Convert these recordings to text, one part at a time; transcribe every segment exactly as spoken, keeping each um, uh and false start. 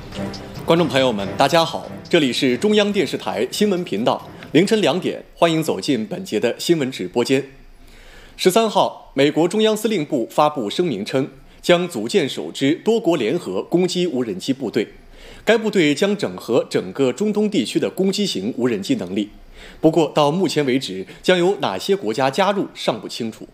观众朋友们，大家好，这里是中央电视台新闻频道，凌晨两点，欢迎走进本节的新闻直播间。十三号，美国中央司令部发布声明称，将组建首支多国联合攻击无人机部队。该部队将整合整个中东地区的攻击型无人机能力。不过，到目前为止，将有哪些国家加入尚不清楚。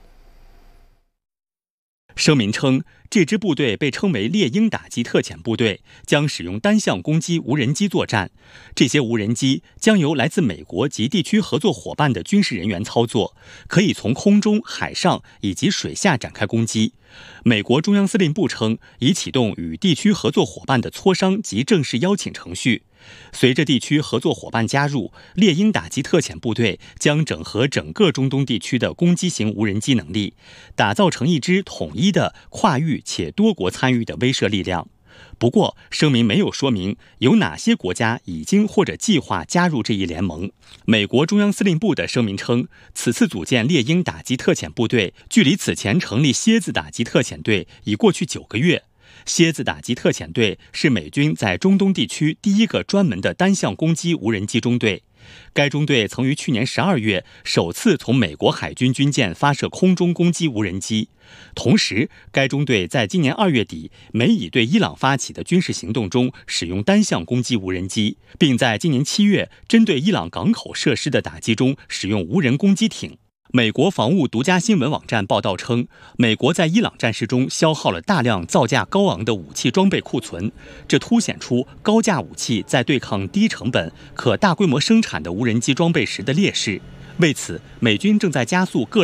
声明称，这支部队被称为猎鹰打击特遣部队，将使用单向攻击无人机作战。这些无人机将由来自美国及地区合作伙伴的军事人员操作，可以从空中、海上以及水下展开攻击。美国中央司令部称，已启动与地区合作伙伴的磋商及正式邀请程序。随着地区合作伙伴加入，猎鹰打击特遣部队将整合整个中东地区的攻击型无人机能力，打造成一支统一的、跨域且多国参与的威慑力量。不过，声明没有说明有哪些国家已经或者计划加入这一联盟。美国中央司令部的声明称，此次组建猎鹰打击特遣部队，距离此前成立蝎子打击特遣队已过去九个月。蝎子打击特遣队是美军在中东地区第一个专门的单向攻击无人机中队。该中队曾于去年十二月首次从美国海军军舰发射空中攻击无人机。同时，该中队在今年二月底美以对伊朗发起的军事行动中使用单向攻击无人机，并在今年七月针对伊朗港口设施的打击中使用无人攻击艇。美国防务独家新闻网站报道称，美国在伊朗战事中消耗了大量造价高昂的武器装备库存，这凸显出高价武器在对抗低成本、可大规模生产的无人机装备时的劣势。为此，美军正在加速各